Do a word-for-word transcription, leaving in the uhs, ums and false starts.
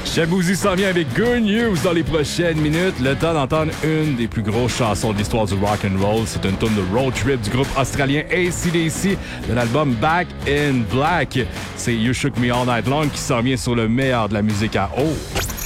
Shaboozey s'en vient avec Good News dans les prochaines minutes. Le temps d'entendre une des plus grosses chansons de l'histoire du rock and roll. C'est une tune de road trip du groupe australien A C D C de l'album Back in Black. C'est You Shook Me All Night Long qui s'en vient sur le meilleur de la musique à eau.